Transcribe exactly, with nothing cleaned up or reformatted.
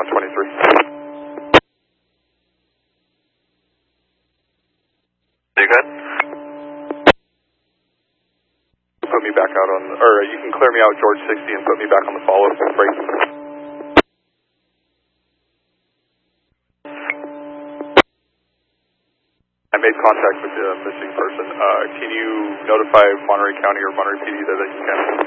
one twenty-three. You good? Put me back out on, or you can clear me out George sixty and put me back on the follow-up break. I made contact with the missing person. Uh, can you notify Monterey County or Monterey P D that you can?